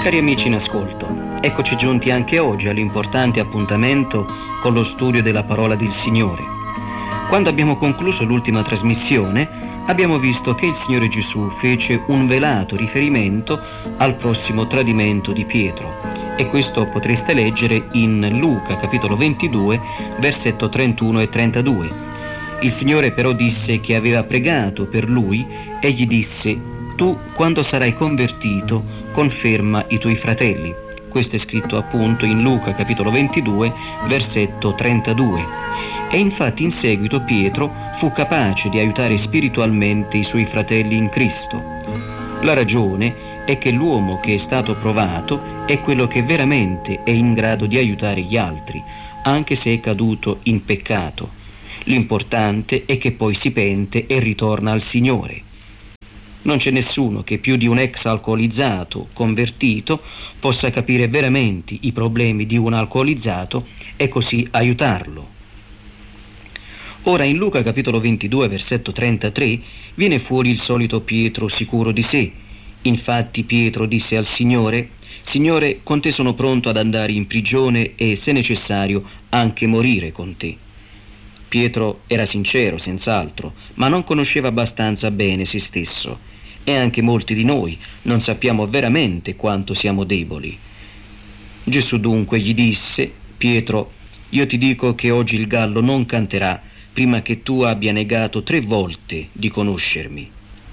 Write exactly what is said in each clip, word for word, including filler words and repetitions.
Cari amici in ascolto, eccoci giunti anche oggi all'importante appuntamento con lo studio della parola del Signore. Quando abbiamo concluso l'ultima trasmissione, abbiamo visto che il Signore Gesù fece un velato riferimento al prossimo tradimento di Pietro. E questo potreste leggere in Luca capitolo ventidue, versetto trentuno e trentadue. Il Signore però disse che aveva pregato per lui e gli disse: tu, quando sarai convertito, conferma i tuoi fratelli. Questo è scritto appunto in Luca capitolo ventidue, versetto trentadue. E infatti in seguito Pietro fu capace di aiutare spiritualmente i suoi fratelli in Cristo. La ragione è che l'uomo che è stato provato è quello che veramente è in grado di aiutare gli altri, anche se è caduto in peccato. L'importante è che poi si pente e ritorna al Signore. Non c'è nessuno che più di un ex alcolizzato convertito possa capire veramente i problemi di un alcolizzato e così aiutarlo. Ora in Luca capitolo ventidue versetto trentatré viene fuori il solito Pietro sicuro di sé. Infatti Pietro disse al Signore: Signore, con te sono pronto ad andare in prigione e, se necessario, anche morire con te. Pietro era sincero, senz'altro, ma non conosceva abbastanza bene se stesso. E anche molti di noi non sappiamo veramente quanto siamo deboli. Gesù dunque gli disse: Pietro, io ti dico che oggi il gallo non canterà prima che tu abbia negato tre volte di conoscermi.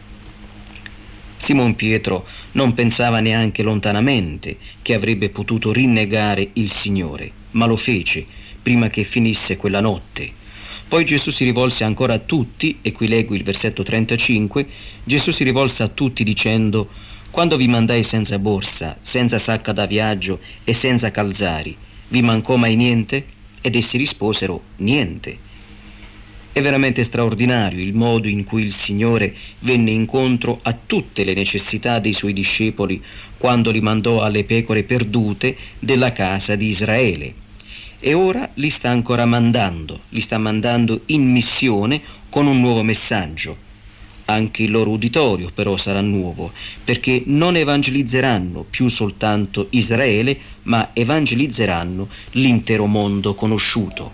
Simon Pietro non pensava neanche lontanamente che avrebbe potuto rinnegare il Signore, ma lo fece prima che finisse quella notte. Poi Gesù si rivolse ancora a tutti, e qui leggo il versetto trentacinque, Gesù si rivolse a tutti dicendo: quando vi mandai senza borsa, senza sacca da viaggio e senza calzari, vi mancò mai niente? Ed essi risposero: niente. È veramente straordinario il modo in cui il Signore venne incontro a tutte le necessità dei suoi discepoli quando li mandò alle pecore perdute della casa di Israele. E ora li sta ancora mandando, li sta mandando in missione con un nuovo messaggio. Anche il loro uditorio però sarà nuovo, perché non evangelizzeranno più soltanto Israele, ma evangelizzeranno l'intero mondo conosciuto.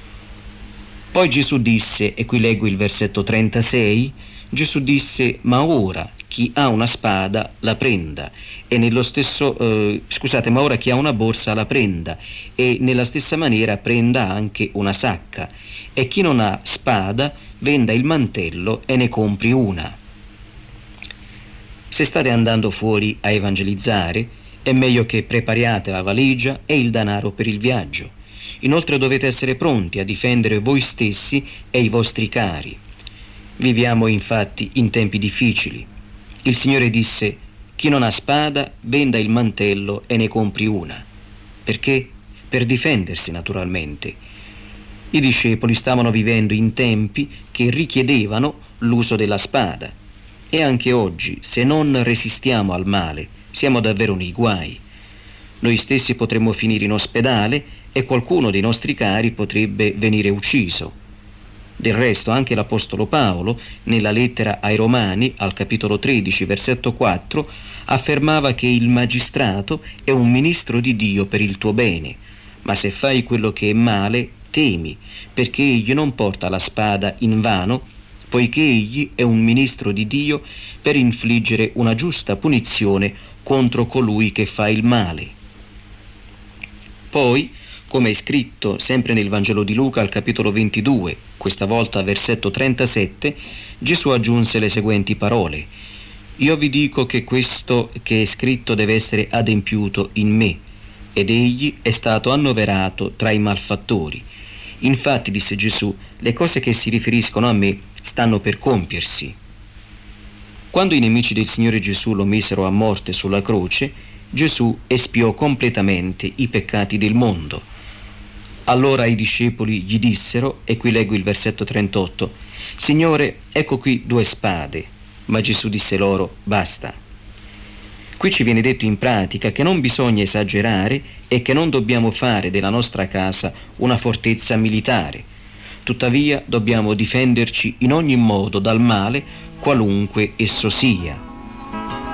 Poi Gesù disse, e qui leggo il versetto trentasei, Gesù disse: ma ora chi ha una spada la prenda, e nello stesso, eh, scusate, ma ora chi ha una borsa la prenda, e nella stessa maniera prenda anche una sacca, e chi non ha spada venda il mantello e ne compri una. Se state andando fuori a evangelizzare, è meglio che prepariate la valigia e il denaro per il viaggio. Inoltre dovete essere pronti a difendere voi stessi e i vostri cari. Viviamo infatti in tempi difficili. Il Signore disse: chi non ha spada venda il mantello e ne compri una. Perché? Per difendersi, naturalmente. I discepoli stavano vivendo in tempi che richiedevano l'uso della spada. E anche oggi, se non resistiamo al male, siamo davvero nei guai. Noi stessi potremmo finire in ospedale e qualcuno dei nostri cari potrebbe venire ucciso. Del resto anche l'Apostolo Paolo, nella lettera ai Romani, al capitolo tredici, versetto quattro, affermava che il magistrato è un ministro di Dio per il tuo bene, ma se fai quello che è male, temi, perché egli non porta la spada in vano, poiché egli è un ministro di Dio per infliggere una giusta punizione contro colui che fa il male. Poi, come è scritto sempre nel Vangelo di Luca al capitolo ventidue, questa volta versetto trentasette, Gesù aggiunse le seguenti parole: io vi dico che questo che è scritto deve essere adempiuto in me, ed egli è stato annoverato tra i malfattori. Infatti, disse Gesù, le cose che si riferiscono a me stanno per compiersi. Quando i nemici del Signore Gesù lo misero a morte sulla croce, Gesù espiò completamente i peccati del mondo. Allora i discepoli gli dissero, e qui leggo il versetto trentotto, Signore, ecco qui due spade. Ma Gesù disse loro: basta. Qui ci viene detto in pratica che non bisogna esagerare e che non dobbiamo fare della nostra casa una fortezza militare. Tuttavia dobbiamo difenderci in ogni modo dal male, qualunque esso sia.